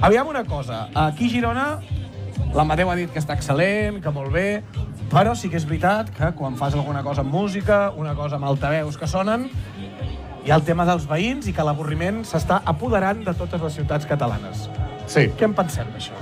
Aviam una cosa. Aquí a Girona, l'Amadeu ha dit que està excel·lent, que molt bé, però sí que és veritat que quan fas alguna cosa amb música, una cosa amb altaveus que sonen, hi ha el tema dels veïns i que l'avorriment s'està apoderant de totes les ciutats catalanes. Sí. Què en pensem, d'això?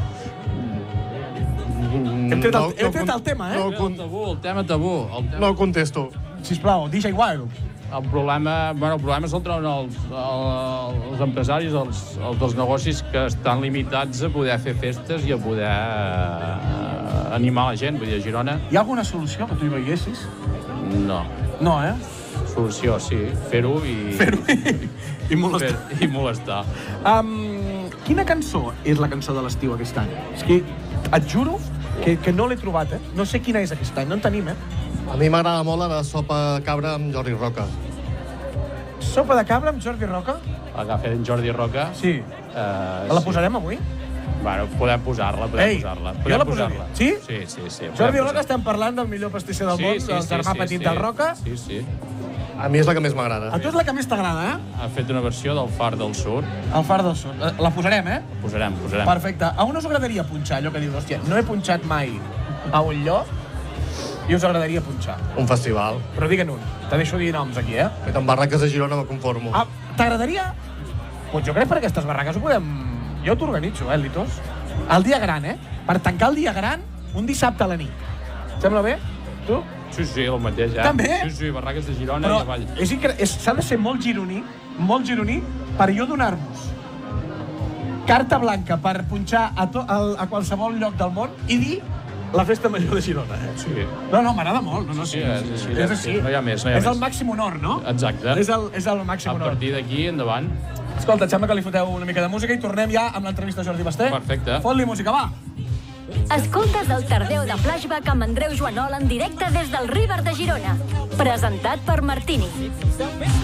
Hem tret el tema, eh? El tema tabú. No contesto. Sisplau, DJ Wild. El problema és el troben els empresaris, els dels negocis que estan limitats a poder fer festes i a poder animar la gent. Vull dir, a Girona... Hi ha alguna solució que tu hi veiessis? No. No, eh? Solució, sí. Fer-ho i... I molestar. I molestar. Quina cançó és la cançó de l'estiu aquest any? És que et juro que no l'he trobat, eh? No sé quina és aquest any, no en tenim, eh? A mi m'agrada molt la de Sopa de Cabra amb Jordi Roca. Sopa de cabra amb Jordi Roca? La que ha fet en Jordi Roca. Sí. La posarem avui? Bueno, podem posar-la, jo la posaria. Sí? Sí. Jordi Roca, estem parlant del millor pastisser del món, del germà petit del Roca. Sí. A mi és la que més m'agrada. A tu és la que més t'agrada, eh? Ha fet una versió del Far del Sud. El Far del Sud. La posarem, eh? Posarem. Perfecte. A on us agradaria punxar, allò que dius, hòstia, no he punxat mai a un lloc i us agradaria punxar? Un festival. Però digue'n un. Te deixo dir noms aquí, eh? Fet amb barraques de Girona me conformo. T'agradaria? Doncs jo crec que per aquestes barraques ho podem... Jo t'organitzo, Litos? El dia gran, eh? Per tancar el dia gran, un dissabte a la nit. Sembla bé? Tu? Sí, el mateix, eh? També? Sí, barraques de Girona Però i avall. s'ha de ser molt gironí per jo donar-vos carta blanca per punxar a qualsevol lloc del món i dir la festa major de Girona, eh? Sí. No, m'agrada molt. No, Sí, és així. No hi ha més. És el màxim honor, no? Exacte. És el màxim honor. A partir d'aquí, endavant. Escolta, em sembla que li foteu una mica de música i tornem ja amb l'entrevista a Jordi Basté. Perfecte. Fot-li música, va! Escoltes el Tardeu de Flashback amb Andreu Joanol en directe des del River de Girona. Presentat per Martini.